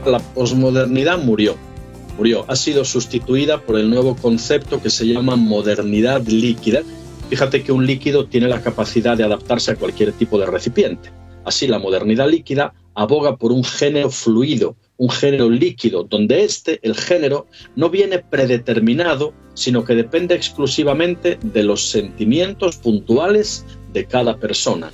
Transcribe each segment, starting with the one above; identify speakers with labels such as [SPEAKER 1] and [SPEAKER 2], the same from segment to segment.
[SPEAKER 1] La posmodernidad murió, ha sido sustituida por el nuevo concepto que se llama modernidad líquida. Fíjate que un líquido tiene la capacidad de adaptarse a cualquier tipo de recipiente. Así, la modernidad líquida aboga por un género fluido, un género líquido, donde el género, no viene predeterminado, sino que depende exclusivamente de los sentimientos puntuales de cada persona.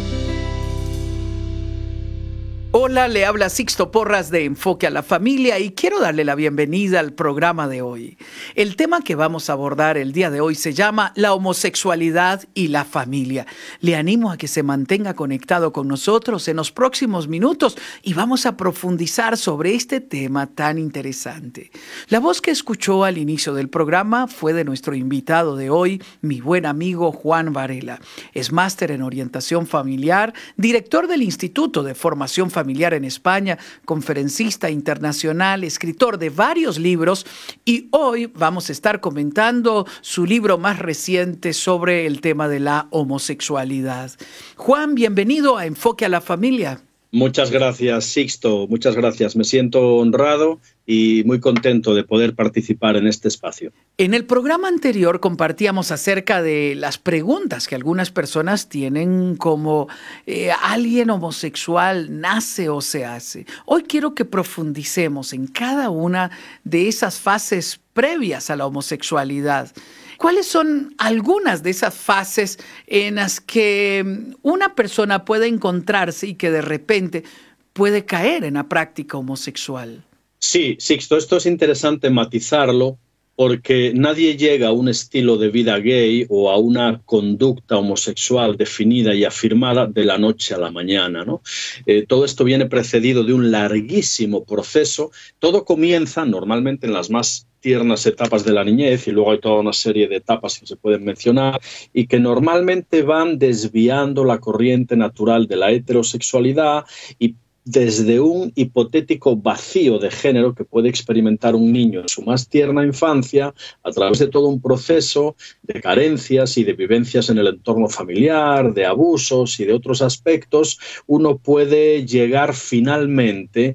[SPEAKER 2] Hola, le habla Sixto Porras de Enfoque a la Familia y quiero darle la bienvenida al programa de hoy. El tema que vamos a abordar el día de hoy se llama la homosexualidad y la familia. Le animo a que se mantenga conectado con nosotros en los próximos minutos y vamos a profundizar sobre este tema tan interesante. La voz que escuchó al inicio del programa fue de nuestro invitado de hoy, mi buen amigo Juan Varela. Es máster en orientación familiar, director del Instituto de Formación Familiar en España, conferencista internacional, escritor de varios libros y hoy vamos a estar comentando su libro más reciente sobre el tema de la homosexualidad. Juan, bienvenido a Enfoque a la Familia.
[SPEAKER 1] Muchas gracias, Sixto, muchas gracias. Me siento honrado y muy contento de poder participar en este espacio.
[SPEAKER 2] En el programa anterior compartíamos acerca de las preguntas que algunas personas tienen como ¿alguien homosexual nace o se hace? Hoy quiero que profundicemos en cada una de esas fases previas a la homosexualidad. ¿Cuáles son algunas de esas fases en las que una persona puede encontrarse y que de repente puede caer en la práctica homosexual?
[SPEAKER 1] Sí, Sixto, esto es interesante matizarlo porque nadie llega a un estilo de vida gay o a una conducta homosexual definida y afirmada de la noche a la mañana, ¿no? Todo esto viene precedido de un larguísimo proceso. Todo comienza normalmente en las más tiernas etapas de la niñez y luego hay toda una serie de etapas que se pueden mencionar y que normalmente van desviando la corriente natural de la heterosexualidad y desde un hipotético vacío de género que puede experimentar un niño en su más tierna infancia a través de todo un proceso de carencias y de vivencias en el entorno familiar, de abusos y de otros aspectos, uno puede llegar finalmente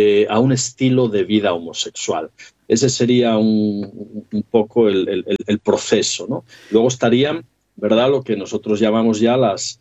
[SPEAKER 1] a un estilo de vida homosexual. Ese sería un poco el proceso, ¿no? Luego estarían, ¿verdad?, lo que nosotros llamamos ya las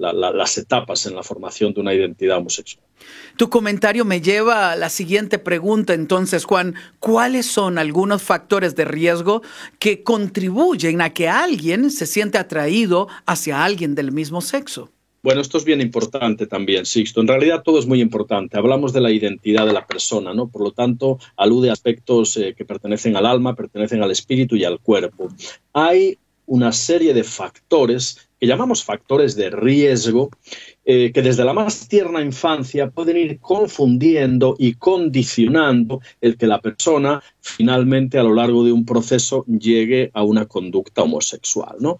[SPEAKER 1] etapas en la formación de una identidad homosexual.
[SPEAKER 2] Tu comentario me lleva a la siguiente pregunta, entonces, Juan. ¿Cuáles son algunos factores de riesgo que contribuyen a que alguien se siente atraído hacia alguien del mismo sexo?
[SPEAKER 1] Bueno, esto es bien importante también, Sixto. En realidad todo es muy importante. Hablamos de la identidad de la persona, ¿no? Por lo tanto, alude a aspectos que pertenecen al alma, pertenecen al espíritu y al cuerpo. Hay una serie de factores que llamamos factores de riesgo que desde la más tierna infancia pueden ir confundiendo y condicionando el que la persona finalmente a lo largo de un proceso llegue a una conducta homosexual, ¿no?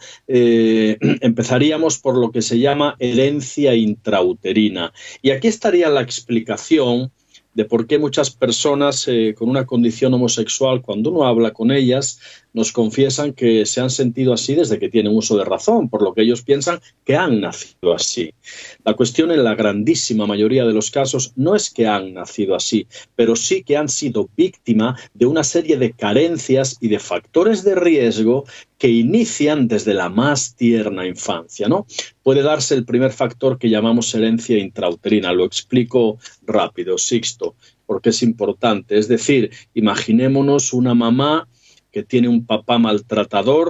[SPEAKER 1] Empezaríamos por lo que se llama herencia intrauterina y aquí estaría la explicación de por qué muchas personas con una condición homosexual, cuando uno habla con ellas, nos confiesan que se han sentido así desde que tienen uso de razón, por lo que ellos piensan que han nacido así. La cuestión en la grandísima mayoría de los casos no es que han nacido así, pero sí que han sido víctima de una serie de carencias y de factores de riesgo que inician desde la más tierna infancia, ¿no? Puede darse el primer factor que llamamos herencia intrauterina. Lo explico rápido, Sixto, porque es importante. Es decir, imaginémonos una mamá que tiene un papá maltratador,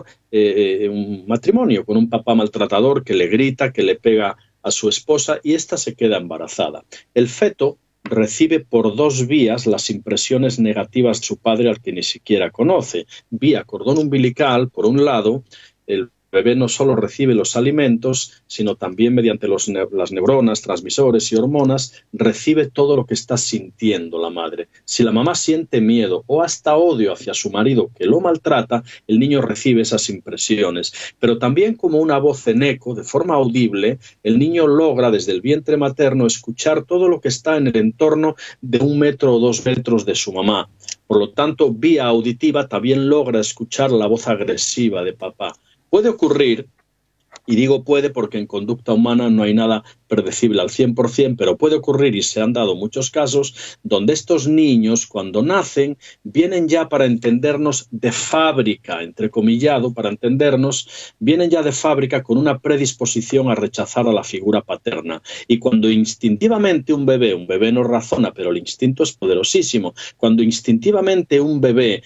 [SPEAKER 1] un matrimonio con un papá maltratador que le grita, que le pega a su esposa y ésta se queda embarazada. El feto recibe por dos vías las impresiones negativas de su padre al que ni siquiera conoce. Vía cordón umbilical, por un lado, el bebé no solo recibe los alimentos, sino también mediante las neuronas, transmisores y hormonas, recibe todo lo que está sintiendo la madre. Si la mamá siente miedo o hasta odio hacia su marido que lo maltrata, el niño recibe esas impresiones. Pero también como una voz en eco, de forma audible, el niño logra desde el vientre materno escuchar todo lo que está en el entorno de 1 metro o 2 metros de su mamá. Por lo tanto, vía auditiva también logra escuchar la voz agresiva de papá. Puede ocurrir Y digo puede porque en conducta humana no hay nada predecible al 100%, pero puede ocurrir, y se han dado muchos casos, donde estos niños, cuando nacen, vienen ya, para entendernos, de fábrica, entrecomillado, para entendernos, vienen ya de fábrica con una predisposición a rechazar a la figura paterna. Y cuando instintivamente un bebé no razona, pero el instinto es poderosísimo, cuando instintivamente un bebé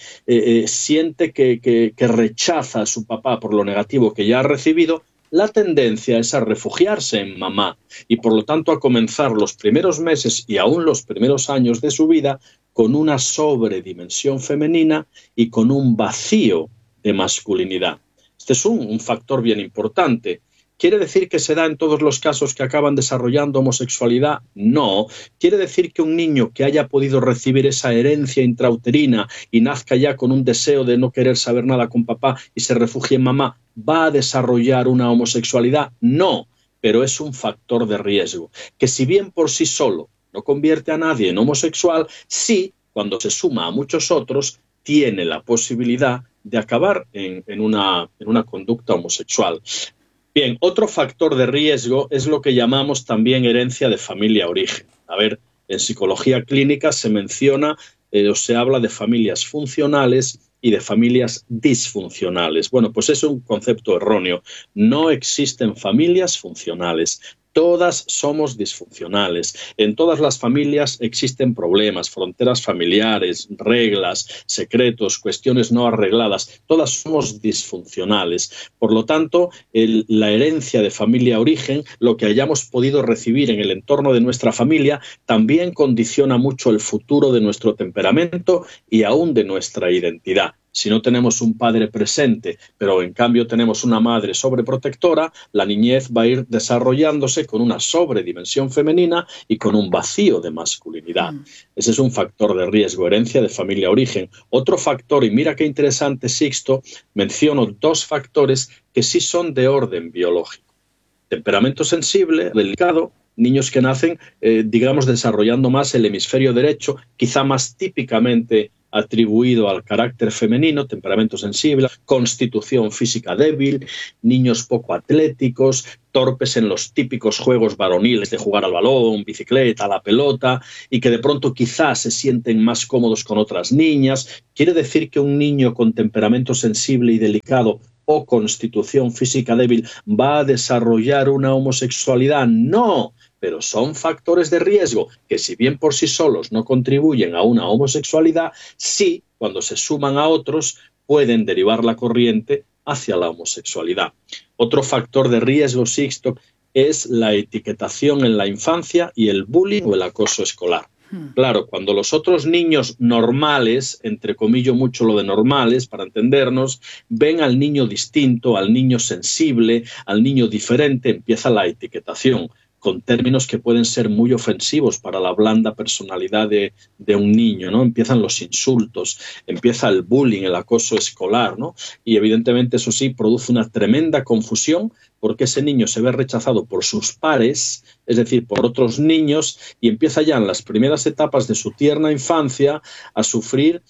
[SPEAKER 1] siente que rechaza a su papá por lo negativo que ya ha recibido, la tendencia es a refugiarse en mamá y, por lo tanto, a comenzar los primeros meses y aún los primeros años de su vida con una sobredimensión femenina y con un vacío de masculinidad. Este es un factor bien importante. ¿Quiere decir que se da en todos los casos que acaban desarrollando homosexualidad? No. ¿Quiere decir que un niño que haya podido recibir esa herencia intrauterina y nazca ya con un deseo de no querer saber nada con papá y se refugie en mamá, va a desarrollar una homosexualidad? No, pero es un factor de riesgo, que si bien por sí solo no convierte a nadie en homosexual, sí, cuando se suma a muchos otros, tiene la posibilidad de acabar en una conducta homosexual. Bien, otro factor de riesgo es lo que llamamos también herencia de familia-origen. A ver, en psicología clínica se menciona o se habla de familias funcionales y de familias disfuncionales. Bueno, pues es un concepto erróneo. No existen familias funcionales. Todas somos disfuncionales. En todas las familias existen problemas, fronteras familiares, reglas, secretos, cuestiones no arregladas. Todas somos disfuncionales. Por lo tanto, la herencia de familia-origen, lo que hayamos podido recibir en el entorno de nuestra familia, también condiciona mucho el futuro de nuestro temperamento y aún de nuestra identidad. Si no tenemos un padre presente, pero en cambio tenemos una madre sobreprotectora, la niñez va a ir desarrollándose con una sobredimensión femenina y con un vacío de masculinidad. Ese es un factor de riesgo, herencia de familia-origen. Otro factor, y mira qué interesante, Sixto, menciono dos factores que sí son de orden biológico. Temperamento sensible, delicado, niños que nacen, digamos, desarrollando más el hemisferio derecho, quizá más típicamente atribuido al carácter femenino, temperamento sensible, constitución física débil, niños poco atléticos, torpes en los típicos juegos varoniles de jugar al balón, bicicleta, a la pelota, y que de pronto quizás se sienten más cómodos con otras niñas. ¿Quiere decir que un niño con temperamento sensible y delicado o constitución física débil va a desarrollar una homosexualidad? No, pero son factores de riesgo que, si bien por sí solos no contribuyen a una homosexualidad, sí, cuando se suman a otros, pueden derivar la corriente hacia la homosexualidad. Otro factor de riesgo, Sixto, es la etiquetación en la infancia y el bullying o el acoso escolar. Claro, cuando los otros niños normales, entrecomillo mucho lo de normales para entendernos, ven al niño distinto, al niño sensible, al niño diferente, empieza la etiquetación con términos que pueden ser muy ofensivos para la blanda personalidad de un niño, ¿no? Empiezan los insultos, empieza el bullying, el acoso escolar, ¿no? Y evidentemente eso sí produce una tremenda confusión porque ese niño se ve rechazado por sus pares, es decir, por otros niños, y empieza ya en las primeras etapas de su tierna infancia a sufrir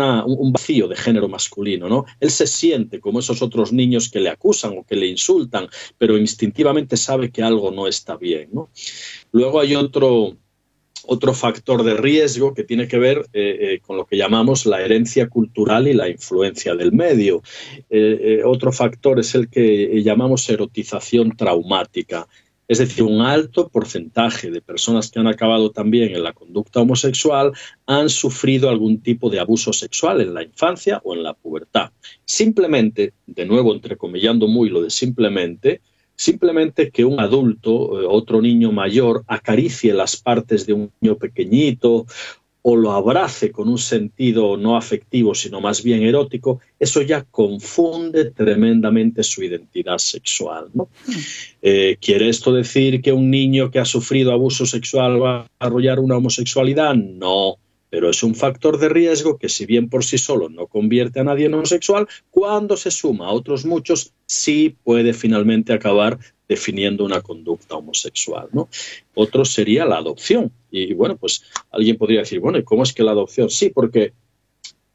[SPEAKER 1] un vacío de género masculino, ¿no? Él se siente como esos otros niños que le acusan o que le insultan, pero instintivamente sabe que algo no está bien, ¿no? Luego hay otro factor de riesgo que tiene que ver con lo que llamamos la herencia cultural y la influencia del medio. Otro factor es el que llamamos erotización traumática. Es decir, un alto porcentaje de personas que han acabado también en la conducta homosexual han sufrido algún tipo de abuso sexual en la infancia o en la pubertad. Simplemente, de nuevo entrecomillando muy lo de simplemente que un adulto, otro niño mayor, acaricie las partes de un niño pequeñito o lo abrace con un sentido no afectivo, sino más bien erótico, eso ya confunde tremendamente su identidad sexual, ¿no? ¿Quiere esto decir que un niño que ha sufrido abuso sexual va a desarrollar una homosexualidad? No, pero es un factor de riesgo que, si bien por sí solo no convierte a nadie en homosexual, cuando se suma a otros muchos, sí puede finalmente acabar definiendo una conducta homosexual, ¿no? Otro sería la adopción. Y bueno, pues alguien podría decir, bueno, ¿y cómo es que la adopción? Sí, porque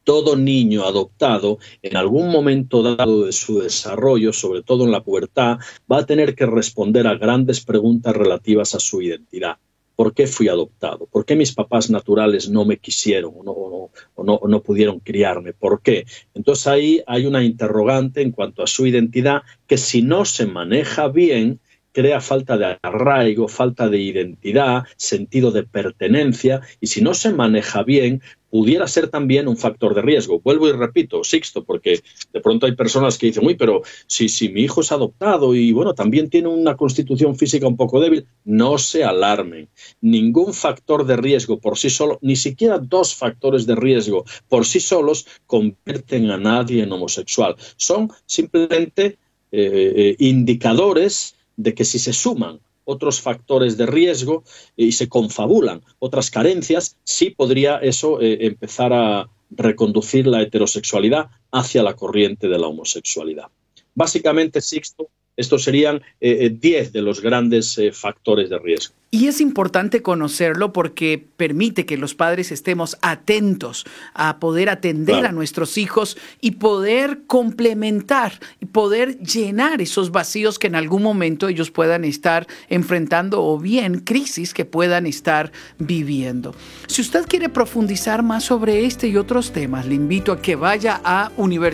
[SPEAKER 1] Todo niño adoptado, en algún momento dado de su desarrollo, sobre todo en la pubertad, va a tener que responder a grandes preguntas relativas a su identidad. ¿Por qué fui adoptado? ¿Por qué mis papás naturales no me quisieron o no pudieron criarme? ¿Por qué? Entonces ahí hay una interrogante en cuanto a su identidad que, si no se maneja bien, crea falta de arraigo, falta de identidad, sentido de pertenencia, y si no se maneja bien, pudiera ser también un factor de riesgo. Vuelvo y repito, Sixto, porque de pronto hay personas que dicen, uy, pero si mi hijo es adoptado y bueno, también tiene una constitución física un poco débil, no se alarmen. Ningún factor de riesgo por sí solo, ni siquiera dos factores de riesgo por sí solos, convierten a nadie en homosexual. Son simplemente indicadores de que, si se suman otros factores de riesgo y se confabulan otras carencias, sí podría eso empezar a reconducir la heterosexualidad hacia la corriente de la homosexualidad. Básicamente, Sixto, estos serían 10 de los grandes factores de riesgo.
[SPEAKER 2] Y es importante conocerlo porque permite que los padres estemos atentos a poder atender a nuestros hijos y poder complementar y poder llenar esos vacíos que en algún momento ellos puedan estar enfrentando, o bien crisis que puedan estar viviendo. Si usted quiere profundizar más sobre este y otros temas, le invito a que vaya a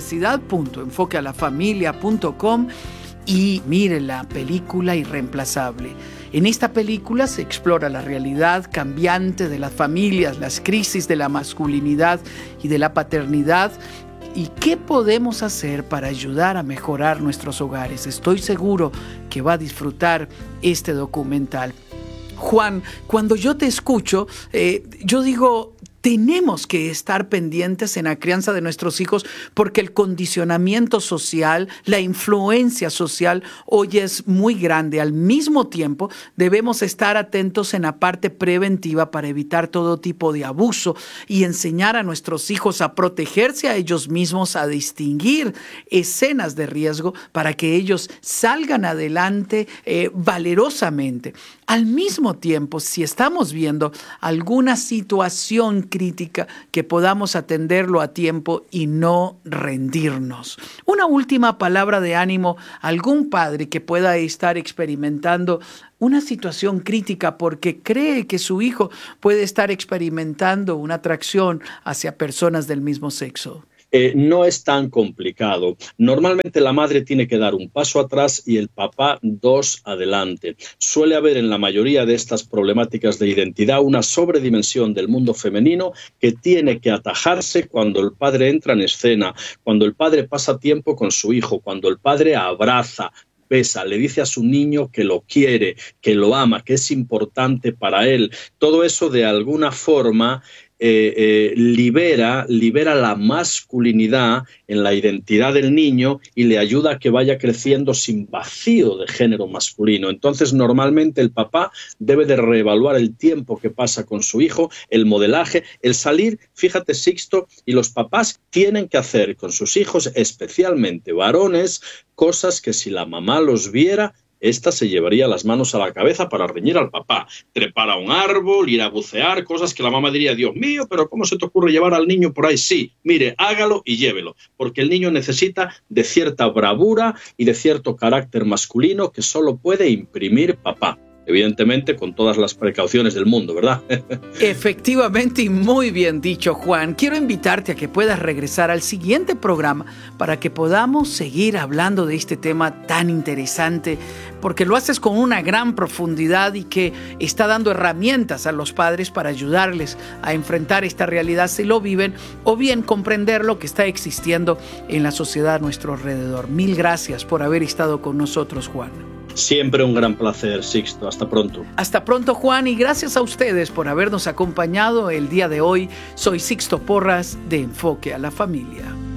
[SPEAKER 2] universidad.enfoquealafamilia.com y mire la película Irreemplazable. En esta película se explora la realidad cambiante de las familias, las crisis de la masculinidad y de la paternidad, y qué podemos hacer para ayudar a mejorar nuestros hogares. Estoy seguro que va a disfrutar este documental. Juan, cuando yo te escucho, yo digo, tenemos que estar pendientes en la crianza de nuestros hijos, porque el condicionamiento social, la influencia social hoy es muy grande. Al mismo tiempo, debemos estar atentos en la parte preventiva para evitar todo tipo de abuso y enseñar a nuestros hijos a protegerse a ellos mismos, a distinguir escenas de riesgo para que ellos salgan adelante valerosamente. Al mismo tiempo, si estamos viendo alguna situación crítica, que podamos atenderlo a tiempo y no rendirnos. Una última palabra de ánimo a algún padre que pueda estar experimentando una situación crítica porque cree que su hijo puede estar experimentando una atracción hacia personas del mismo sexo.
[SPEAKER 1] No es tan complicado. Normalmente la madre tiene que dar un paso atrás y el papá 2 adelante. Suele haber en la mayoría de estas problemáticas de identidad una sobredimensión del mundo femenino que tiene que atajarse cuando el padre entra en escena, cuando el padre pasa tiempo con su hijo, cuando el padre abraza, besa, le dice a su niño que lo quiere, que lo ama, que es importante para él. Todo eso de alguna forma libera la masculinidad en la identidad del niño y le ayuda a que vaya creciendo sin vacío de género masculino. Entonces, normalmente el papá debe de reevaluar el tiempo que pasa con su hijo, el modelaje, el salir. Fíjate, Sixto, y los papás tienen que hacer con sus hijos, especialmente varones, cosas que si la mamá los viera, esta se llevaría las manos a la cabeza para reñir al papá. Trepar a un árbol, ir a bucear, cosas que la mamá diría, Dios mío, pero ¿cómo se te ocurre llevar al niño por ahí? Sí, mire, hágalo y llévelo, porque el niño necesita de cierta bravura y de cierto carácter masculino que solo puede imprimir papá. Evidentemente, con todas las precauciones del mundo, ¿verdad?
[SPEAKER 2] Efectivamente, y muy bien dicho, Juan. Quiero invitarte a que puedas regresar al siguiente programa para que podamos seguir hablando de este tema tan interesante, porque lo haces con una gran profundidad y que está dando herramientas a los padres para ayudarles a enfrentar esta realidad si lo viven, o bien comprender lo que está existiendo en la sociedad a nuestro alrededor. Mil gracias por haber estado con nosotros, Juan.
[SPEAKER 1] Siempre un gran placer, Sixto. Hasta pronto.
[SPEAKER 2] Hasta pronto, Juan, y gracias a ustedes por habernos acompañado el día de hoy. Soy Sixto Porras de Enfoque a la Familia.